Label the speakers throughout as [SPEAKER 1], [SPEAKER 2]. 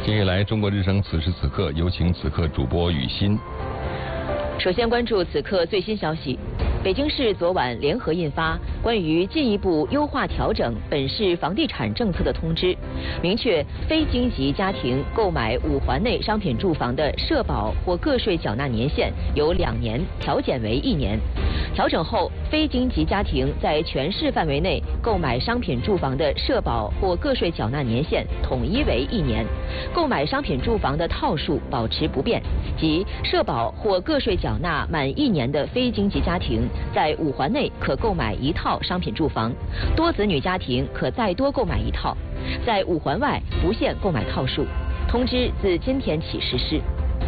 [SPEAKER 1] 接下来，中国之声此时此刻有请此刻主播雨欣。
[SPEAKER 2] 首先关注此刻最新消息。北京市昨晚联合印发关于进一步优化调整本市房地产政策的通知，明确非京籍家庭购买5环内商品住房的社保或个税缴纳年限由2年调减为1年。调整后，非京籍家庭在全市范围内购买商品住房的社保或个税缴纳年限统一为1年，购买商品住房的套数保持不变，即社保或个税缴纳满1年的非京籍家庭在5环内可购买1套商品住房，多子女家庭可再多购买1套，在5环外不限购买套数。通知自今天起实施。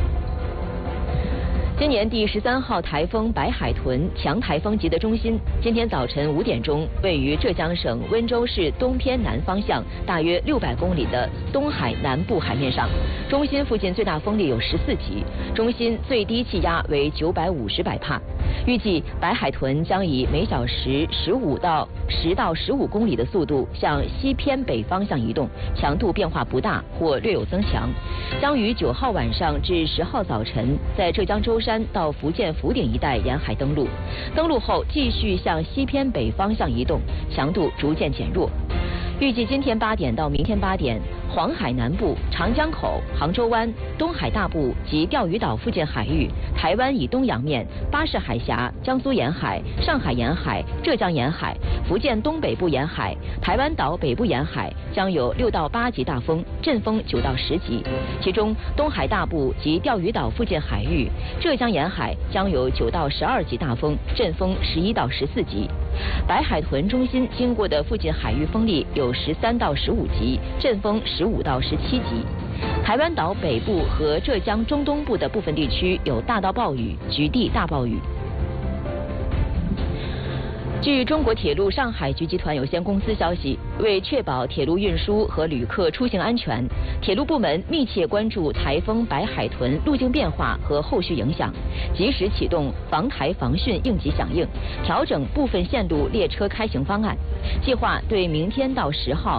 [SPEAKER 2] 今年第13号台风白海豚强台风级的中心，今天早晨5点钟，位于浙江省温州市东偏南方向大约600公里的东海南部海面上。中心附近最大风力有14级，中心最低气压为950百帕。预计白海豚将以每小时10到15公里的速度向西偏北方向移动，强度变化不大或略有增强，将于9号晚上至10号早晨在浙江舟山到福建福鼎一带沿海登陆，登陆后继续向西偏北方向移动，强度逐渐减弱。预计今天8点到明天8点，黄海南部、长江口、杭州湾、东海大部及钓鱼岛附近海域、台湾以东洋面、巴士海峡、江苏沿海、上海沿海、浙江沿海、福建东北部沿海、台湾岛北部沿海将有6到8级大风，阵风9到10级。其中东海大部及钓鱼岛附近海域、浙江沿海将有9到12级大风，阵风11到14级。白海豚中心经过的附近海域风力有13到15级，阵风15到17级。台湾岛北部和浙江中东部的部分地区有大到暴雨，局地大暴雨。据中国铁路上海局集团有限公司消息，为确保铁路运输和旅客出行安全，铁路部门密切关注台风白海豚路径变化和后续影响，及时启动防台防汛应急响应，调整部分线路列车开行方案。计划对明天到10号